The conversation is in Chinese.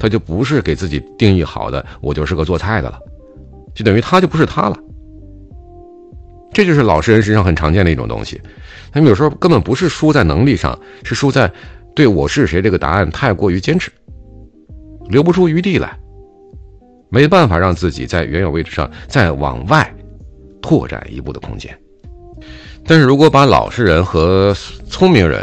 他就不是给自己定义好的我就是个做菜的了，就等于他就不是他了。这就是老实人身上很常见的一种东西，他们有时候根本不是输在能力上，是输在对我是谁这个答案太过于坚持，留不出余地来，没办法让自己在原有位置上再往外拓展一步的空间。但是如果把老实人和聪明人